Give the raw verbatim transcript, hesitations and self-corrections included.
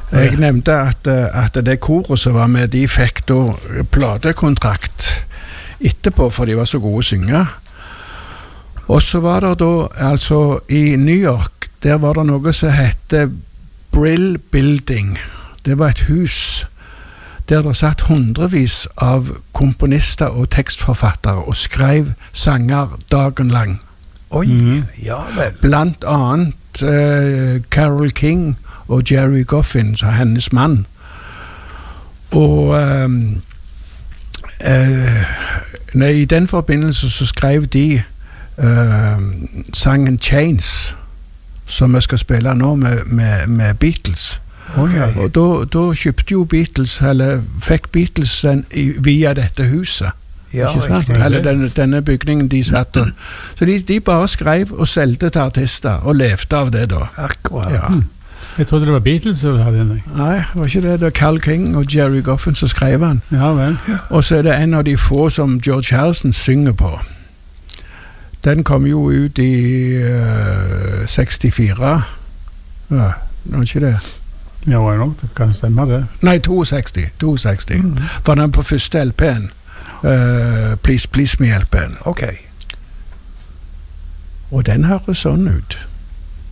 Jeg nevnte at, at det koret som var med, de fikk da platekontrakt etterpå, for de var så gode å synge. Og så var det da, altså i New York, der var det noe som hette Brill Building. Det var et hus der det satt hundrevis av komponister og tekstforfattere og skrev sanger dagen lang. Oi, mm. ja vel. Blant annet uh, Carole King og Jerry Goffin, så hennes mann. Og um, uh, nei, i den forbindelse så skrev de uh, sangen Chains, som vi skal spille nå med, med, med Beatles. Okay. Og da, da kjøpte jo Beatles, eller fikk Beatles den i, via dette huset. Ja, ikke sant? Eller denne, denne bygningen de satt og. Så de, de bare skrev og solgte til artister, og levde av det da. Akkurat. Ja. Mm. Jeg trodde det var Beatles som hadde den. Nei, det var ikke det. Det var Carole King og Jerry Goffin som skrev den. Ja, vel. Og så er det en av de få som George Harrison synger på. Den kom jo ut i uh, sekstifire. Ja, det var ikke det. Ja, nok, det kan stemme det. Nei, seksito. seksito. Mm. Var den på første L P-en. Uh, Please Please Me L P-en. Ok. Og den høres sånn ut.